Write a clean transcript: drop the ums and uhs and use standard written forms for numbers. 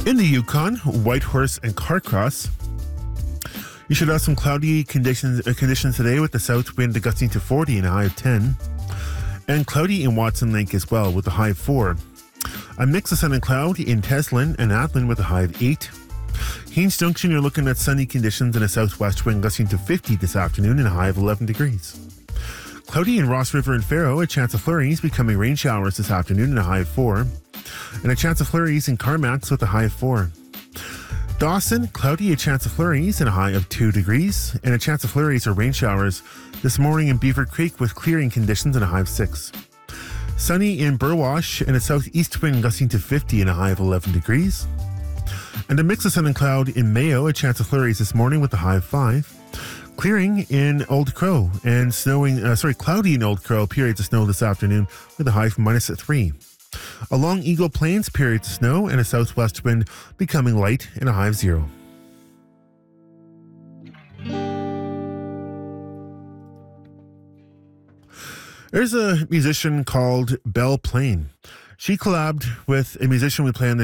In the Yukon, Whitehorse and Carcross, you should have some cloudy conditions today with the south wind gusting to 40 and a high of 10. And cloudy in Watson Lake as well with a high of 4. A mix of sun and cloud in Teslin and Athlin with a high of 8. Haines Junction, you're looking at sunny conditions and a southwest wind gusting to 50 this afternoon and a high of 11 degrees. Cloudy in Ross River and Faro, a chance of flurries becoming rain showers this afternoon and a high of 4. And a chance of flurries in Carmacks with a high of 4. Dawson, cloudy, a chance of flurries and a high of 2 degrees. And a chance of flurries or rain showers this morning in Beaver Creek with clearing conditions and a high of 6. Sunny in Burwash and a southeast wind gusting to 50 and a high of 11 degrees. And a mix of sun and cloud in Mayo, a chance of flurries this morning with a high of 5. Clearing in Old Crow and cloudy in Old Crow, periods of snow this afternoon with a high of -3. Along Eagle Plains, periods of snow and a southwest wind becoming light and a high of 0. There's a musician called Belle Plain. She collabed with a musician we play on the